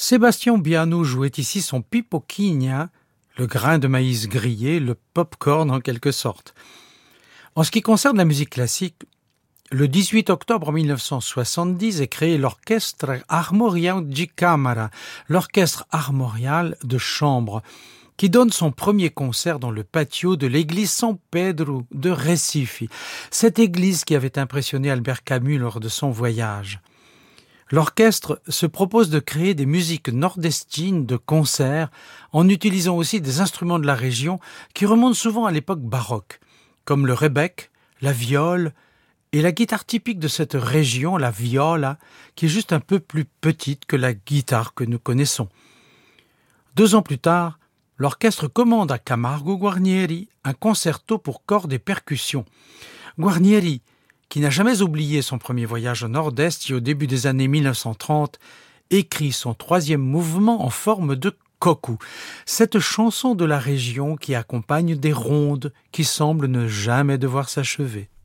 Sébastien Biano jouait ici son pipoquinha, le grain de maïs grillé, le pop-corn en quelque sorte. En ce qui concerne la musique classique, le 18 octobre 1970 est créé l'Orchestre Armorial di Camera, l'orchestre armorial de chambre, qui donne son premier concert dans le patio de l'église San Pedro de Recife, cette église qui avait impressionné Albert Camus lors de son voyage. L'orchestre se propose de créer des musiques nord-estines de concert en utilisant aussi des instruments de la région qui remontent souvent à l'époque baroque, comme le rebec, la viole et la guitare typique de cette région, la viola, qui est juste un peu plus petite que la guitare que nous connaissons. 2 ans plus tard, l'orchestre commande à Camargo Guarnieri un concerto pour cordes et percussions. Guarnieri, qui n'a jamais oublié son premier voyage au Nord-Est et au début des années 1930, écrit son 3e mouvement en forme de koku, cette chanson de la région qui accompagne des rondes qui semblent ne jamais devoir s'achever.